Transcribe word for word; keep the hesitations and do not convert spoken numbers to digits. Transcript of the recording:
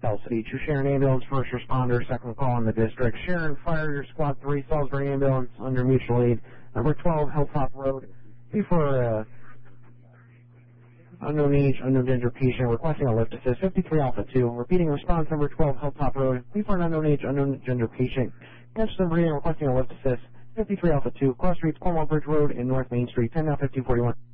South City to Sharon Ambulance, first responder, second call in the district. Sharon, fire your squad three, Salisbury Ambulance, under mutual aid. Number twelve, Hilltop Road. For uh, unknown age, unknown gender patient requesting a lift assist, fifty-three Alpha two. Repeating response, number twelve, Hilltop Road. Please for an unknown age, unknown gender patient. Catch them breathing requesting a lift assist, fifty-three Alpha two. Cross Streets, Cornwall Bridge Road, and North Main Street, ten now fifteen forty-one.